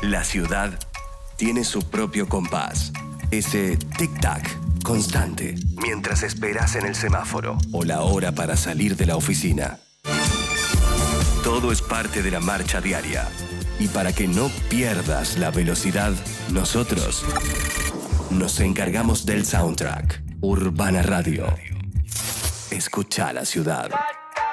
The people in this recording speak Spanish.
La ciudad tiene su propio compás. Ese tic-tac constante mientras esperas en el semáforo o la hora para salir de la oficina. Todo es parte de la marcha diaria. Y para que no pierdas la velocidad, nosotros nos encargamos del soundtrack. Urbana Radio. Escucha la ciudad.